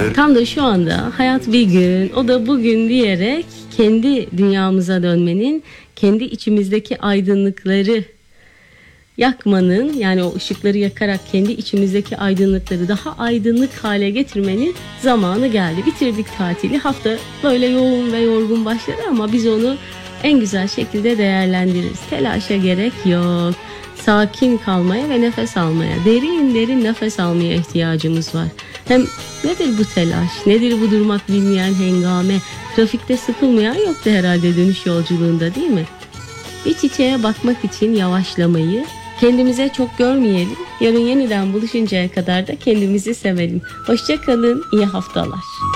Tam da şu anda hayat bir gün, o da bugün diyerek kendi dünyamıza dönmenin, kendi içimizdeki aydınlıkları yakmanın, yani o ışıkları yakarak kendi içimizdeki aydınlıkları daha aydınlık hale getirmenin zamanı geldi. Bitirdik tatili. Hafta böyle yoğun ve yorgun başladı ama biz onu en güzel şekilde değerlendiririz. Telaşa gerek yok. Sakin kalmaya ve nefes almaya, derin derin nefes almaya ihtiyacımız var. Hem nedir bu telaş, nedir bu durmak bilmeyen hengame, trafikte sıkılmayan yoktu herhalde dönüş yolculuğunda, değil mi? Bir çiçeğe bakmak için yavaşlamayı, kendimize çok görmeyelim, yarın yeniden buluşuncaya kadar da kendimizi sevelim. Hoşça kalın, iyi haftalar.